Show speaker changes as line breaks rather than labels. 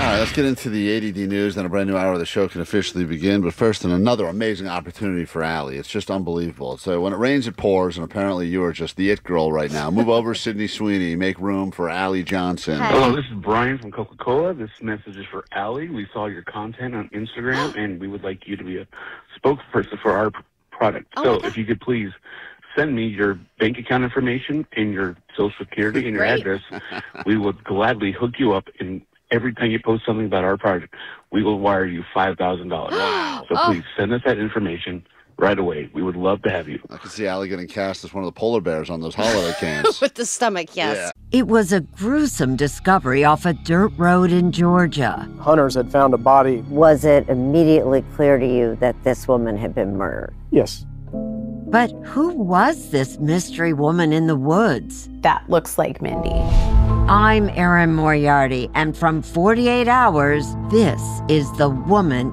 All right, let's get into the ADD news, then a brand new hour of the show can officially begin. But first, another amazing opportunity for Allie. It's just unbelievable. So when it rains, it pours, and apparently you are just the it girl right now. Move over, Sydney Sweeney. Make room for Allie Johnson.
Hi.
Hello, this is Brian from Coca-Cola. This message is for Allie. We saw your content on Instagram, and we would like you to be a spokesperson for our product. So if you could please send me your bank account information and your social security and your address, we would gladly hook you up, and every time you post something about our project, we will wire you $5,000.
Wow.
So please send us that information right away. We would love to have you.
I can see Allie getting cast as one of the polar bears on those holiday cans.
With the stomach, yes.
Yeah.
It was a gruesome discovery off a dirt road in Georgia.
Hunters had found a body.
Was it immediately clear to you that this woman had been murdered?
Yes.
But who was this mystery woman in the woods?
That looks like Mindy.
I'm Erin Moriarty, and from 48 Hours, this is The Woman